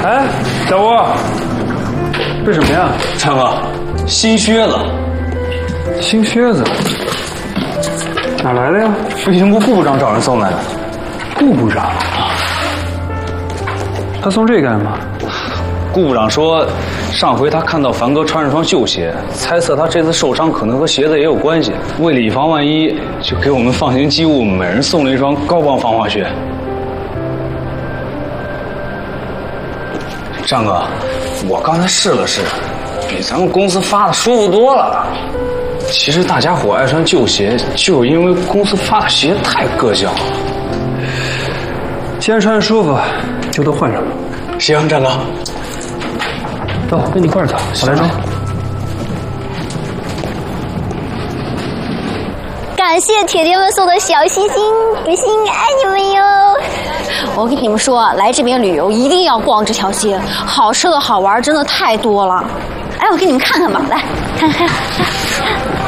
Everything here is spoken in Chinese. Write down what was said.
哎，小吴，这什么呀？ 张哥，新靴子。 新靴子？哪来的呀？ 飞行部副部长找人送来的。 顾部长？他送这干嘛？ 顾部长说，上回他看到凡哥穿着双旧鞋，猜测他这次受伤可能和鞋子也有关系。为了以防万一，就给我们放行机务每人送了一双高帮防滑靴。张哥，我刚才试了试，比咱们公司发的舒服多了。其实大家伙爱穿旧鞋，就是因为公司发的鞋太硌脚了。 既然穿着舒服，就都换上吧。 行，张哥。 走，跟你一块儿走，我来装。 感谢铁爹们送的小心心，我心爱你们哟！ 我跟你们说，来这边旅游一定要逛这条街，好吃的好玩真的太多了。哎，我给你们看看吧，来看看。